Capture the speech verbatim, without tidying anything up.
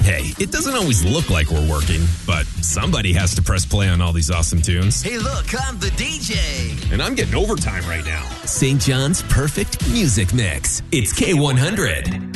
Hey, it doesn't always look like we're working, but somebody has to press play on all these awesome tunes. Hey, look, I'm the D J. And I'm getting overtime right now. Saint John's perfect music mix. It's K one hundred.